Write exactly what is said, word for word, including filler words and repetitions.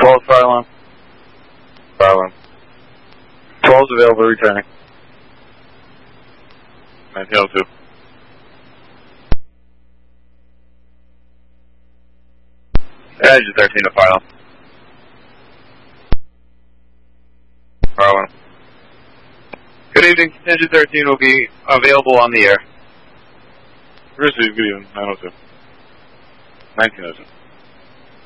twelve, fire alarm. Fire alarm. twelve is available, returning. nineteen oh two. Engine thirteen to fire alarm. Fire alarm. Good evening, Engine thirteen will be available on the air. Received, good evening, nine oh two. nineteen oh two.